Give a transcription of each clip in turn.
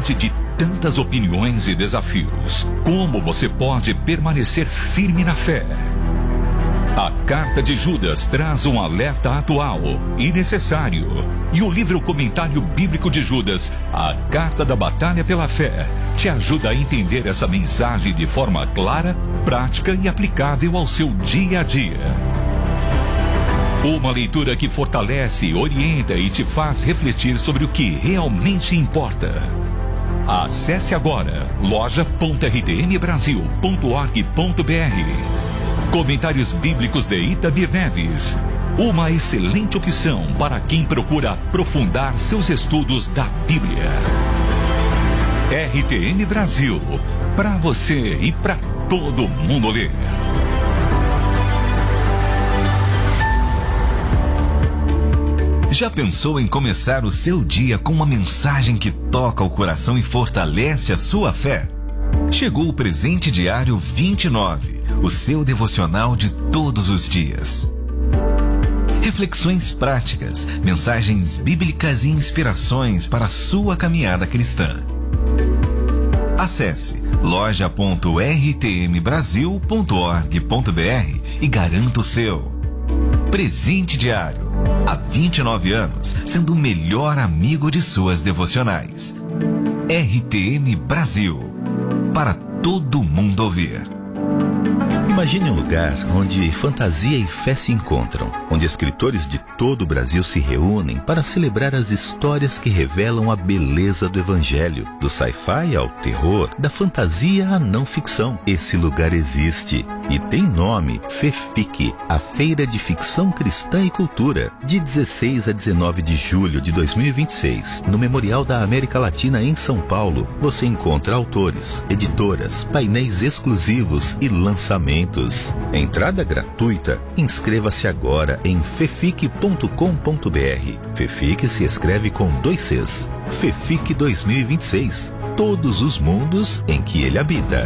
Diante de tantas opiniões e desafios, como você pode permanecer firme na fé? A Carta de Judas traz um alerta atual e necessário. E o livro Comentário Bíblico de Judas, a Carta da Batalha pela Fé, te ajuda a entender essa mensagem de forma clara, prática e aplicável ao seu dia a dia. Uma leitura que fortalece, orienta e te faz refletir sobre o que realmente importa. Acesse agora loja.rtmbrasil.org.br. Comentários Bíblicos de Itamir Neves. Uma excelente opção para quem procura aprofundar seus estudos da Bíblia. RTM Brasil. Para você e para todo mundo ler. Já pensou em começar o seu dia com uma mensagem que toca o coração e fortalece a sua fé? Chegou o Presente Diário 29, o seu devocional de todos os dias. Reflexões práticas, mensagens bíblicas e inspirações para a sua caminhada cristã. Acesse loja.rtmbrasil.org.br e garanta o seu. Presente Diário. Há 29 anos, sendo o melhor amigo de suas devocionais. RTM Brasil. Para todo mundo ouvir. Imagine um lugar onde fantasia e fé se encontram, onde escritores de todo o Brasil se reúnem para celebrar as histórias que revelam a beleza do Evangelho, do sci-fi ao terror, da fantasia à não ficção. Esse lugar existe e tem nome: FEFIC, a Feira de Ficção Cristã e Cultura, de 16 a 19 de julho de 2026, no Memorial da América Latina em São Paulo. Você encontra autores, editoras, painéis exclusivos e lançamentos. Entrada gratuita. Inscreva-se agora em fefic.com.br. FEFIC se escreve com 2 Cs. FEFIC 2026. Todos os mundos em que ele habita.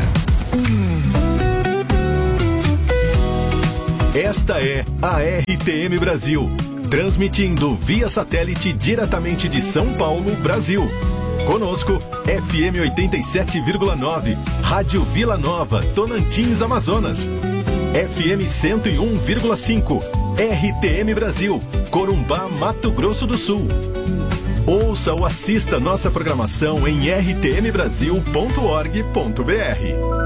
Esta é a RTM Brasil, transmitindo via satélite diretamente de São Paulo, Brasil. Conosco, FM 87,9, Rádio Vila Nova, Tonantins, Amazonas. FM 101,5, RTM Brasil, Corumbá, Mato Grosso do Sul. Ouça ou assista nossa programação em rtmbrasil.org.br.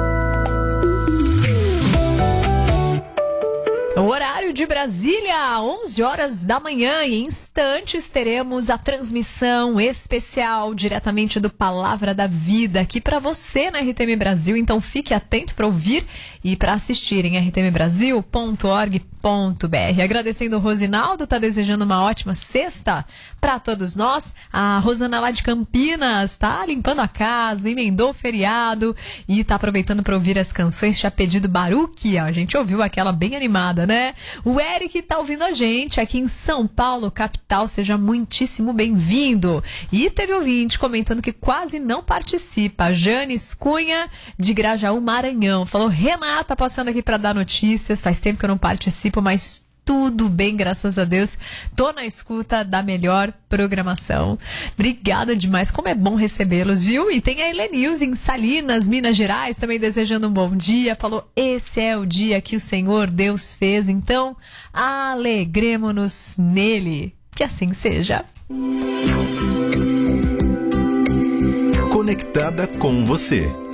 O horário de Brasília, 11 horas da manhã, e em instantes teremos a transmissão especial diretamente do Palavra da Vida aqui para você na RTM Brasil. Então fique atento para ouvir e para assistir em rtmbrasil.org.br. Agradecendo o Rosinaldo, tá desejando uma ótima sexta para todos nós. A Rosana lá de Campinas tá limpando a casa, emendou o feriado e tá aproveitando para ouvir as canções. Tinha pedido Baruque, a gente ouviu aquela bem animada, né? O Eric tá ouvindo a gente aqui em São Paulo, capital. Seja muitíssimo bem-vindo. E teve ouvinte comentando que quase não participa. Janes Cunha, de Grajaú, Maranhão. Falou: Renata, passando aqui para dar notícias. Faz tempo que eu não participo, mas tudo bem, graças a Deus. Tô na escuta da melhor programação. Obrigada demais, como é bom recebê-los, viu? E tem a Helenilze em Salinas, Minas Gerais, também desejando um bom dia. Falou: esse é o dia que o Senhor Deus fez, então alegremo-nos nele. Que assim seja. Conectada com você.